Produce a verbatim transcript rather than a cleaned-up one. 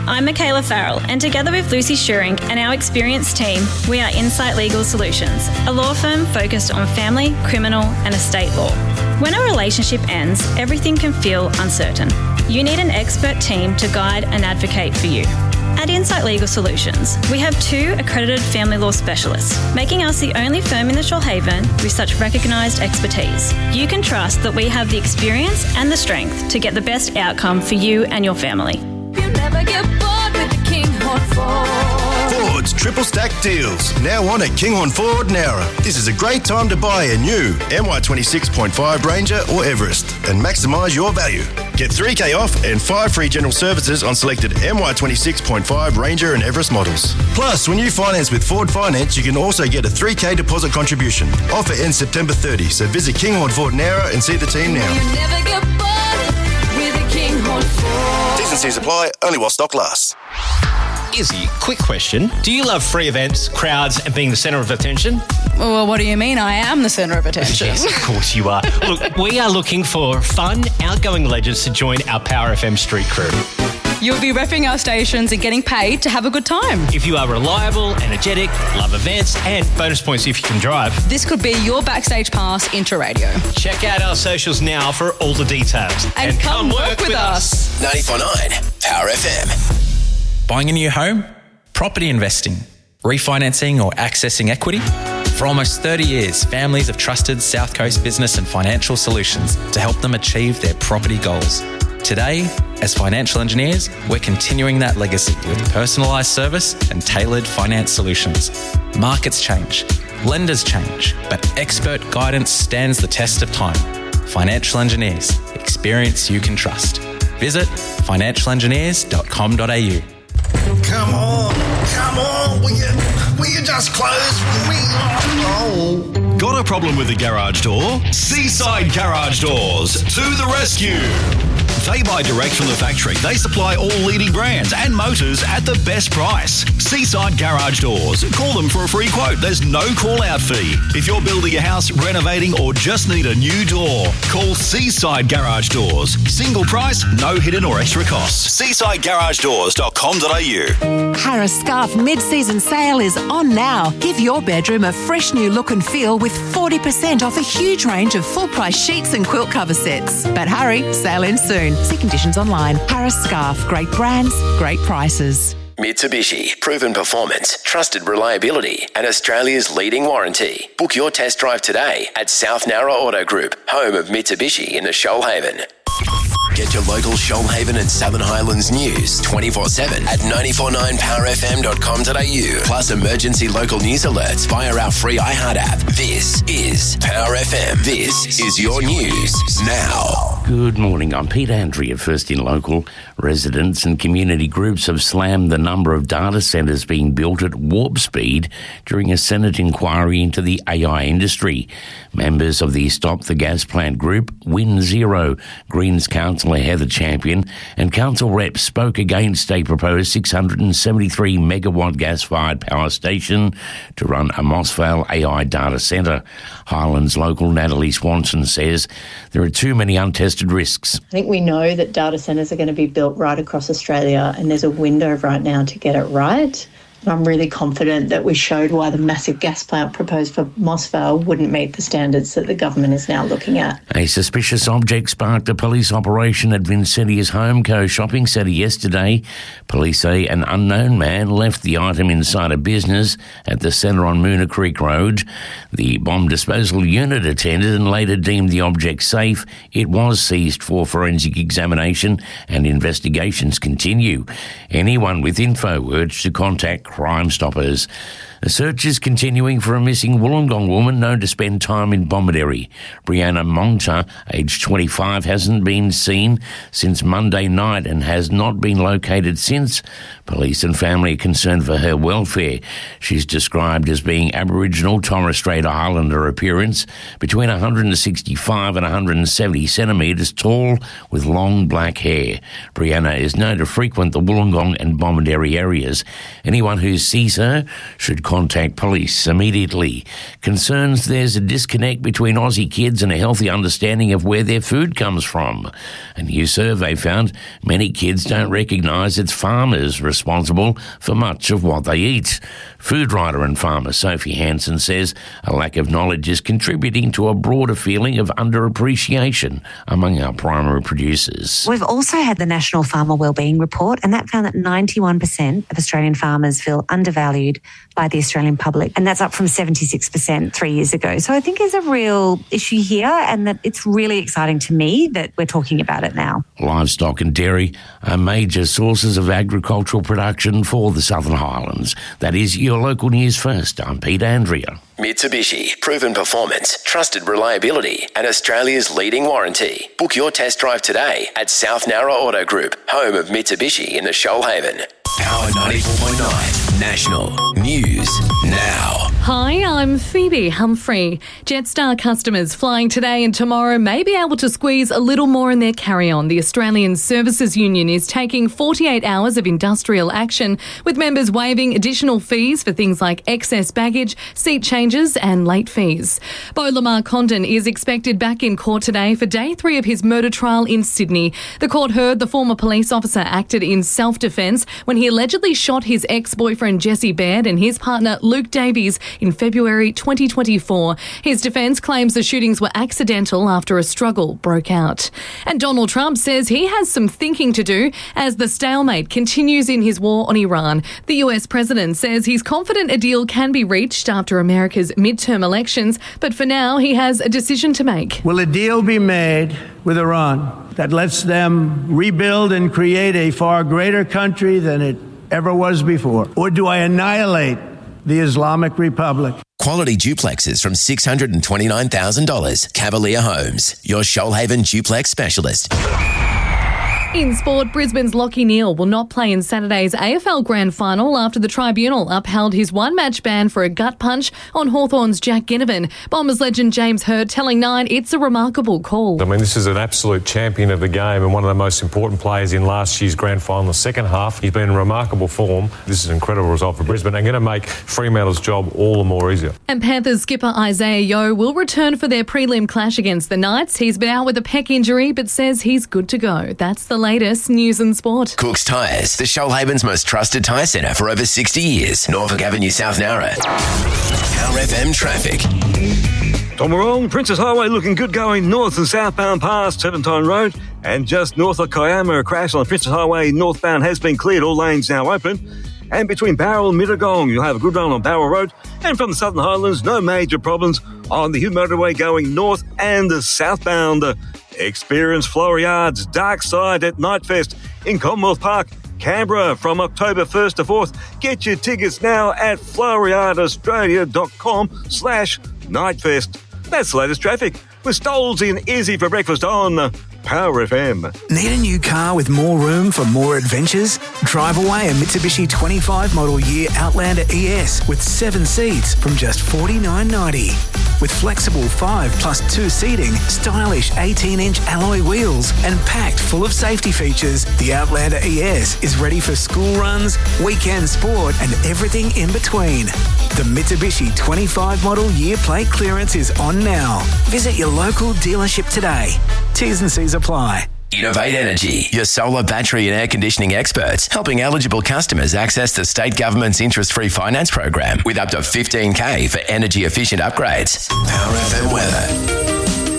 I'm Michaela Farrell, and together with Lucy Schuring and our experienced team, we are Insight Legal Solutions, a law firm focused on family, criminal and estate law. When a relationship ends, everything can feel uncertain. You need an expert team to guide and advocate for you. At Insight Legal Solutions, we have two accredited family law specialists, making us the only firm in the Shoalhaven with such recognised expertise. You can trust that we have the experience and the strength to get the best outcome for you and your family. You'll never get bored with the Kinghorn Ford. Ford's triple stack deals, now on at Kinghorn Ford Nowra. This is a great time to buy a new M Y twenty-six point five Ranger or Everest and maximise your value. Get three K off and five free general services on selected M Y twenty-six point five Ranger and Everest models. Plus, when you finance with Ford Finance, you can also get a three K deposit contribution. Offer ends September thirtieth, so visit Kinghorn Ford Nowra and see the team now. You never get bored with a Kinghorn Ford. T's and C's apply, only while stock lasts. Izzy, quick question. Do you love free events, crowds and being the centre of attention? Well, what do you mean? I am the centre of attention. Yes, of course you are. Look, we are looking for fun, outgoing legends to join our Power F M street crew. You'll be repping our stations and getting paid to have a good time. If you are reliable, energetic, love events and bonus points if you can drive. This could be your backstage pass into radio. Check out our socials now for all the details. And, and come, come work, work with, with us. ninety-four point nine Power F M. Buying a new home? Property investing? Refinancing or accessing equity? For almost thirty years, families have trusted South Coast Business and Financial Solutions to help them achieve their property goals. Today, as financial engineers, we're continuing that legacy with personalised service and tailored finance solutions. Markets change, lenders change, but expert guidance stands the test of time. Financial engineers, experience you can trust. Visit financial engineers dot com dot a u. Come on, come on, will you, will you just close? We, oh. Got a problem with the garage door? Seaside Garage Doors to the rescue. They buy direct from the factory. They supply all leading brands and motors at the best price. Seaside Garage Doors. Call them for a free quote. There's no call-out fee. If you're building a house, renovating or just need a new door, call Seaside Garage Doors. Single price, no hidden or extra costs. seaside garage doors dot com dot a u. Harris Scarf mid-season sale is on now. Give your bedroom a fresh new look and feel with forty percent off a huge range of full-price sheets and quilt cover sets. But hurry, sale ends soon. See conditions online. Harris Scarf. Great brands, great prices. Mitsubishi. Proven performance, trusted reliability, and Australia's leading warranty. Book your test drive today at South Nowra Auto Group, home of Mitsubishi in the Shoalhaven. Get your local Shoalhaven and Southern Highlands news twenty-four seven at nine four nine power f m dot com dot a u. Plus emergency local news alerts via our free iHeart app. This is Power F M. This is your news now. Good morning. I'm Pete Andrea. First in Local. Residents and community groups have slammed the number of data centres being built at warp speed during a Senate inquiry into the A I industry. Members of the Stop the Gas Plant group, Win Zero, Greens Councillor Heather Champion and council reps spoke against a proposed six hundred seventy-three megawatt gas-fired power station to run a Mossvale A I data centre. Highlands local Natalie Swanson says there are too many untested risks. I think we know that data centres are going to be built right across Australia and there's a window right now to get it right. I'm really confident that we showed why the massive gas plant proposed for Mossvale wouldn't meet the standards that the government is now looking at. A suspicious object sparked a police operation at Vincentia's Homeco shopping centre yesterday. Police say an unknown man left the item inside a business at the centre on Moona Creek Road. The bomb disposal unit attended and later deemed the object safe. It was seized for forensic examination and investigations continue. Anyone with info urged to contact Crime Stoppers. A search is continuing for a missing Wollongong woman known to spend time in Bomaderry. Brianna Mongta, aged twenty-five, hasn't been seen since Monday night and has not been located since. Police and family are concerned for her welfare. She's described as being Aboriginal Torres Strait Islander appearance, between one hundred sixty-five and one hundred seventy centimetres tall, with long black hair. Brianna is known to frequent the Wollongong and Bomaderry areas. Anyone who sees her should contact police immediately. Concerns there's a disconnect between Aussie kids and a healthy understanding of where their food comes from. A new survey found many kids don't recognise it's farmers responsible for much of what they eat. Food writer and farmer Sophie Hansen says a lack of knowledge is contributing to a broader feeling of underappreciation among our primary producers. We've also had the National Farmer Wellbeing Report, and that found that ninety-one percent of Australian farmers feel undervalued by the Australian public, and that's up from seventy-six percent three years ago. So I think there's a real issue here, and that it's really exciting to me that we're talking about it now. Livestock and dairy are major sources of agricultural production for the Southern Highlands. That is your local news first. I'm Pete Andrea. Mitsubishi, proven performance, trusted reliability, and Australia's leading warranty. Book your test drive today at South Nowra Auto Group, home of Mitsubishi in the Shoalhaven. Power ninety-four point nine National News Now. Hi, I'm Phoebe Humphrey. Jetstar customers flying today and tomorrow may be able to squeeze a little more in their carry-on. The Australian Services Union is taking forty-eight hours of industrial action, with members waiving additional fees for things like excess baggage, seat changes and late fees. Beau Lamar Condon is expected back in court today for day three of his murder trial in Sydney. The court heard the former police officer acted in self-defence when he allegedly shot his ex-boyfriend Jesse Baird and his partner Luke Davies in February twenty twenty-four. His defence claims the shootings were accidental after a struggle broke out. And Donald Trump says he has some thinking to do as the stalemate continues in his war on Iran. The U S president says he's confident a deal can be reached after America's midterm elections, but for now he has a decision to make. Will a deal be made with Iran that lets them rebuild and create a far greater country than it ever was before? Or do I annihilate the Islamic Republic? Quality duplexes from six hundred twenty-nine thousand dollars. Cavalier Homes, your Shoalhaven duplex specialist. In sport, Brisbane's Lachie Neale will not play in Saturday's A F L Grand Final after the tribunal upheld his one-match ban for a gut punch on Hawthorn's Jack Ginnivan. Bombers legend James Hird telling Nine it's a remarkable call. I mean, this is an absolute champion of the game and one of the most important players in last year's Grand Final. The second half, he's been in remarkable form. This is an incredible result for Brisbane and going to make Fremantle's job all the more easier. And Panthers skipper Isaiah Yeo will return for their prelim clash against the Knights. He's been out with a pec injury but says he's good to go. That's the latest news and sport. Cook's Tyres, the Shoalhaven's most trusted tyre centre for over sixty years. Norfolk Avenue, South Nowra. Power F M traffic. Tom Morong, Princess Highway looking good going north and southbound past Serpentine Road. And just north of Kiama, a crash on Princess Highway northbound has been cleared. All lanes now open. And between Barrel and Mittagong, you'll have a good run on Barrel Road. And from the Southern Highlands, no major problems on the Hume Motorway going north and the southbound. Experience Floriada's Dark Side at Nightfest in Commonwealth Park, Canberra from October first to fourth. Get your tickets now at floriadaaustralia.com slash Nightfest. That's the latest traffic with Stoles in Izzy for breakfast on Power F M. Need a new car with more room for more adventures? Drive away a Mitsubishi twenty-five model year Outlander E S with seven seats from just forty-nine ninety. With flexible five plus two seating, stylish eighteen inch alloy wheels, and packed full of safety features, the Outlander E S is ready for school runs, weekend sport, and everything in between. The Mitsubishi twenty-five model year plate clearance is on now. Visit your local dealership today. T's and C's apply. Innovate Energy, your solar, battery and air conditioning experts, helping eligible customers access the state government's interest-free finance program with up to fifteen K for energy-efficient upgrades. Power F M weather.